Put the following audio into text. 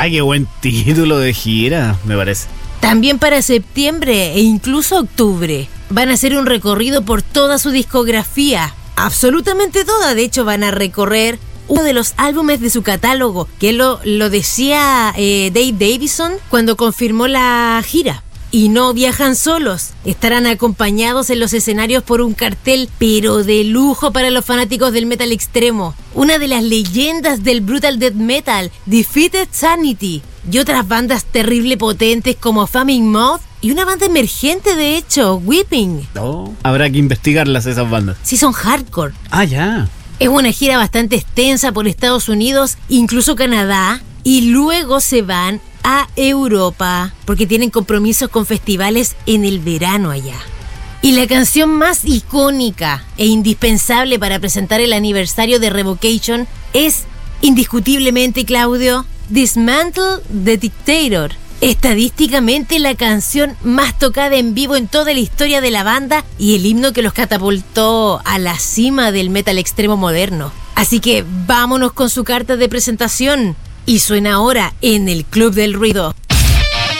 qué buen título de gira, me parece. También para septiembre e incluso octubre van a hacer un recorrido por toda su discografía. Absolutamente toda, de hecho van a recorrer uno de los álbumes de su catálogo, que lo decía Dave Davison cuando confirmó la gira. Y no viajan solos, estarán acompañados en los escenarios por un cartel pero de lujo para los fanáticos del metal extremo. Una de las leyendas del brutal death metal, Defeated Sanity, y otras bandas terrible potentes como Flaming Moth y una banda emergente de hecho, Weeping. No, habrá que investigarlas esas bandas. Sí, son hardcore. Ah, ya. Es una gira bastante extensa por Estados Unidos, incluso Canadá, y luego se van a Europa, porque tienen compromisos con festivales en el verano allá. Y la canción más icónica e indispensable para presentar el aniversario de Revocation es, indiscutiblemente, Claudio, Dismantle the Dictator. Estadísticamente la canción más tocada en vivo en toda la historia de la banda y el himno que los catapultó a la cima del metal extremo moderno. Así que vámonos con su carta de presentación. Y suena ahora en el Club del Ruido.